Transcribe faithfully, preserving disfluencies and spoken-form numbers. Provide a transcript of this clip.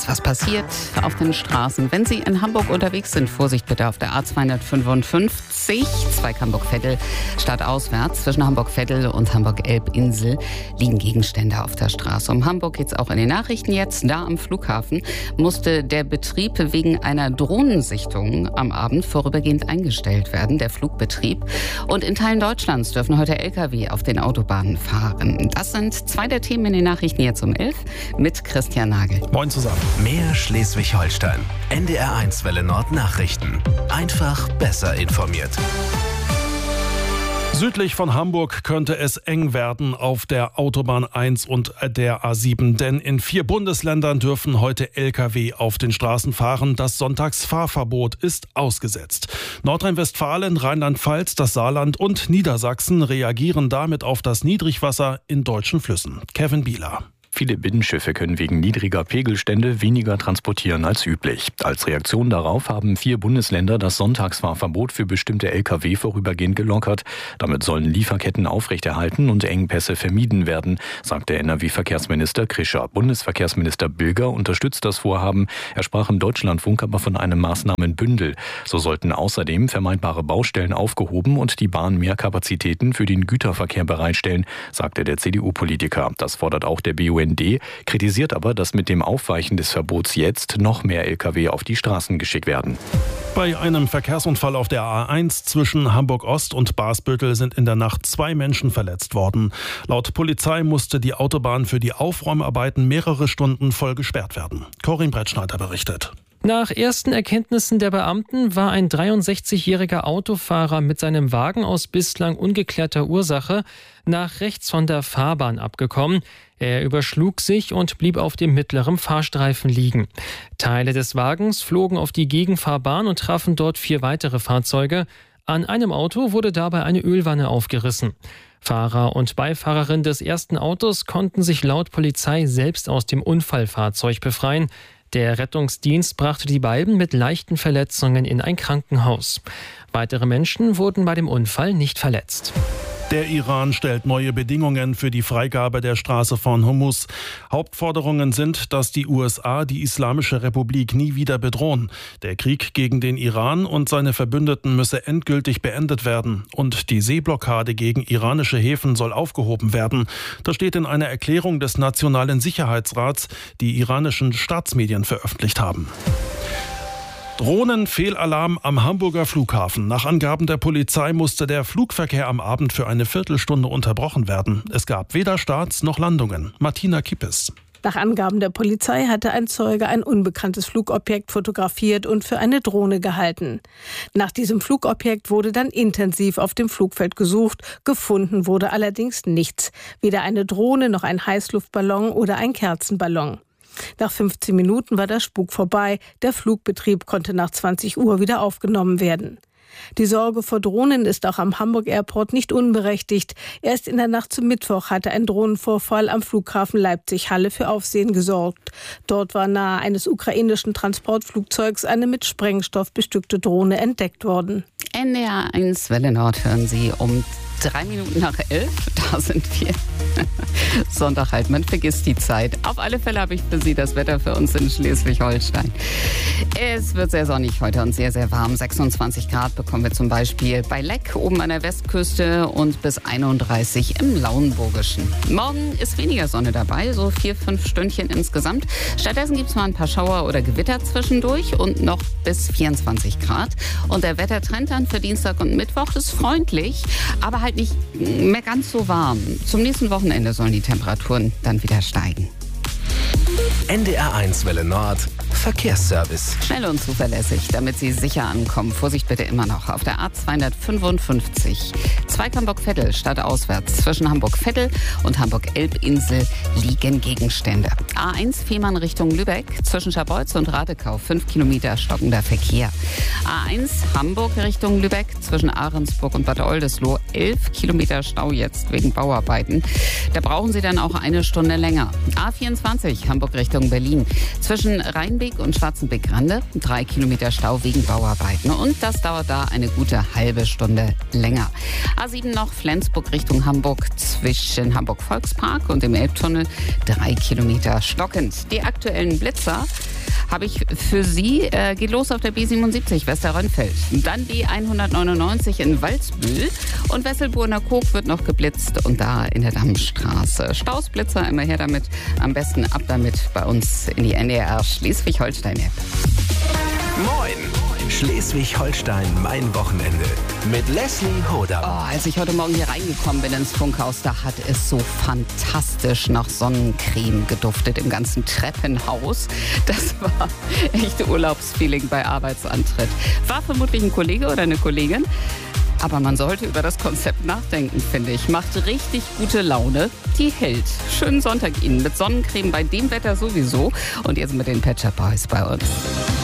Was passiert auf den Straßen? Wenn Sie in Hamburg unterwegs sind, Vorsicht bitte auf der A zweihundertfünfundfünfzig, Zweig Hamburg-Vettel, stadtauswärts. Zwischen Hamburg-Vettel und Hamburg-Elbinsel liegen Gegenstände auf der Straße. Um Hamburg geht es auch in den Nachrichten jetzt. Da am Flughafen musste der Betrieb wegen einer Drohnensichtung am Abend vorübergehend eingestellt werden, der Flugbetrieb. Und in Teilen Deutschlands dürfen heute L K W auf den Autobahnen fahren. Das sind zwei der Themen in den Nachrichten jetzt um elf mit Christian Nagel. Moin zusammen. Mehr Schleswig-Holstein. N D R eins Welle Nord Nachrichten. Einfach besser informiert. Südlich von Hamburg könnte es eng werden auf der Autobahn eins und der A sieben, denn in vier Bundesländern dürfen heute L K W auf den Straßen fahren. Das Sonntagsfahrverbot ist ausgesetzt. Nordrhein-Westfalen, Rheinland-Pfalz, das Saarland und Niedersachsen reagieren damit auf das Niedrigwasser in deutschen Flüssen. Kevin Bieler. Viele Binnenschiffe können wegen niedriger Pegelstände weniger transportieren als üblich. Als Reaktion darauf haben vier Bundesländer das Sonntagsfahrverbot für bestimmte L K W vorübergehend gelockert. Damit sollen Lieferketten aufrechterhalten und Engpässe vermieden werden, sagte N R W-Verkehrsminister Krischer. Bundesverkehrsminister Bilger unterstützt das Vorhaben. Er sprach im Deutschlandfunk aber von einem Maßnahmenbündel. So sollten außerdem vermeidbare Baustellen aufgehoben und die Bahn mehr Kapazitäten für den Güterverkehr bereitstellen, sagte der C D U-Politiker. Das fordert auch der B U N D, kritisiert aber, dass mit dem Aufweichen des Verbots jetzt noch mehr L K W auf die Straßen geschickt werden. Bei einem Verkehrsunfall auf der A eins zwischen Hamburg-Ost und Basbüttel sind in der Nacht zwei Menschen verletzt worden. Laut Polizei musste die Autobahn für die Aufräumarbeiten mehrere Stunden voll gesperrt werden. Corinne Brettschneider berichtet. Nach ersten Erkenntnissen der Beamten war ein dreiundsechzigjähriger Autofahrer mit seinem Wagen aus bislang ungeklärter Ursache nach rechts von der Fahrbahn abgekommen. Er überschlug sich und blieb auf dem mittleren Fahrstreifen liegen. Teile des Wagens flogen auf die Gegenfahrbahn und trafen dort vier weitere Fahrzeuge. An einem Auto wurde dabei eine Ölwanne aufgerissen. Fahrer und Beifahrerin des ersten Autos konnten sich laut Polizei selbst aus dem Unfallfahrzeug befreien. Der Rettungsdienst brachte die beiden mit leichten Verletzungen in ein Krankenhaus. Weitere Menschen wurden bei dem Unfall nicht verletzt. Der Iran stellt neue Bedingungen für die Freigabe der Straße von Hormuz. Hauptforderungen sind, dass die U S A die Islamische Republik nie wieder bedrohen. Der Krieg gegen den Iran und seine Verbündeten müsse endgültig beendet werden. Und die Seeblockade gegen iranische Häfen soll aufgehoben werden. Das steht in einer Erklärung des Nationalen Sicherheitsrats, die iranischen Staatsmedien veröffentlicht haben. Drohnenfehlalarm am Hamburger Flughafen. Nach Angaben der Polizei musste der Flugverkehr am Abend für eine Viertelstunde unterbrochen werden. Es gab weder Starts noch Landungen. Martina Kippes. Nach Angaben der Polizei hatte ein Zeuge ein unbekanntes Flugobjekt fotografiert und für eine Drohne gehalten. Nach diesem Flugobjekt wurde dann intensiv auf dem Flugfeld gesucht. Gefunden wurde allerdings nichts. Weder eine Drohne noch ein Heißluftballon oder ein Kerzenballon. Nach fünfzehn Minuten war der Spuk vorbei. Der Flugbetrieb konnte nach zwanzig Uhr wieder aufgenommen werden. Die Sorge vor Drohnen ist auch am Hamburg Airport nicht unberechtigt. Erst in der Nacht zum Mittwoch hatte ein Drohnenvorfall am Flughafen Leipzig-Halle für Aufsehen gesorgt. Dort war nahe eines ukrainischen Transportflugzeugs eine mit Sprengstoff bestückte Drohne entdeckt worden. N D R eins Welle Nord hören Sie um drei Minuten nach elf. Da sind wir. Sonntag halt, man vergisst die Zeit. Auf alle Fälle habe ich für Sie das Wetter für uns in Schleswig-Holstein. Es wird sehr sonnig heute und sehr, sehr warm. sechsundzwanzig Grad bekommen wir zum Beispiel bei Leck oben an der Westküste und bis einunddreißig im Lauenburgischen. Morgen ist weniger Sonne dabei, so vier, fünf Stündchen insgesamt. Stattdessen gibt es mal ein paar Schauer oder Gewitter zwischendurch und noch bis vierundzwanzig Grad. Und der Wettertrend dann für Dienstag und Mittwoch ist freundlich, aber halt nicht mehr ganz so warm. Zum nächsten Wochenende sollen die Temperaturen dann wieder steigen. N D R eins Welle Nord Verkehrsservice. Schnell und zuverlässig, damit Sie sicher ankommen. Vorsicht bitte immer noch auf der A zweihundertfünfundfünfzig. Zweig Hamburg-Vettel stadtauswärts. Zwischen Hamburg-Vettel und Hamburg-Elbinsel liegen Gegenstände. A eins Fehmarn Richtung Lübeck. Zwischen Scharbeutz und Radekau fünf Kilometer stockender Verkehr. A eins Hamburg Richtung Lübeck. Zwischen Ahrensburg und Bad Oldesloe elf Kilometer Stau jetzt wegen Bauarbeiten. Da brauchen Sie dann auch eine Stunde länger. A vierundzwanzig Hamburg Richtung Berlin. Zwischen Rheinbeek Wandsbek und Schwarzenbeck-Grande. Drei Kilometer Stau wegen Bauarbeiten. Und das dauert da eine gute halbe Stunde länger. A sieben noch Flensburg Richtung Hamburg zwischen Hamburg-Volkspark und dem Elbtunnel. Drei Kilometer stockend. Die aktuellen Blitzer habe ich für Sie. Äh, geht los auf der B siebenundsiebzig Westerrönfeld. Dann B hundertneunundneunzig in Walsbühl. Und Wesselburner-Kog wird noch geblitzt und da in der Dammstraße. Stausblitzer, immer her damit. Am besten ab damit bei uns in die N D R Schleswig-Holstein-App. Moin! Schleswig-Holstein, mein Wochenende. Mit Leslie Hoda. Oh, als ich heute Morgen hier reingekommen bin ins Funkhaus, da hat es so fantastisch nach Sonnencreme geduftet im ganzen Treppenhaus. Das war echt Urlaubsfeeling bei Arbeitsantritt. War vermutlich ein Kollege oder eine Kollegin. Aber man sollte über das Konzept nachdenken, finde ich. Macht richtig gute Laune. Die hält. Schönen Sonntag Ihnen mit Sonnencreme bei dem Wetter sowieso. Und jetzt mit den Pet Shop Boys bei uns.